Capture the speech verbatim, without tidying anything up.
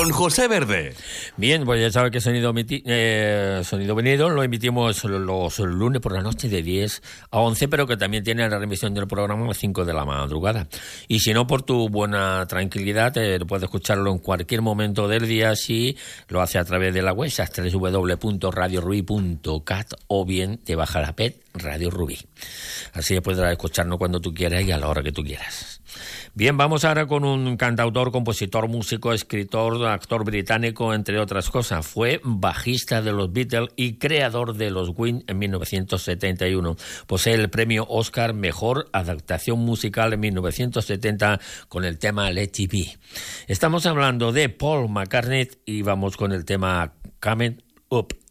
con José Verde. Bien, pues ya sabes que Sonido, emiti- eh, Sonido Venido lo emitimos los lunes por la noche de diez a once, pero que también tiene la remisión del programa a las cinco de la madrugada. Y si no, por tu buena tranquilidad, eh, puedes escucharlo en cualquier momento del día si lo hace a través de la web, doble u doble u doble u punto radio rubí punto cat, o bien te baja la P E T Radio Rubí. Así podrás escucharnos cuando tú quieras y a la hora que tú quieras. Bien, vamos ahora con un cantautor, compositor, músico, escritor, actor británico, entre otras cosas. Fue bajista de los Beatles y creador de los Wings en mil novecientos setenta y uno. Posee el premio Oscar Mejor Adaptación Musical en mil novecientos setenta con el tema Let It Be. Estamos hablando de Paul McCartney y vamos con el tema Coming Up.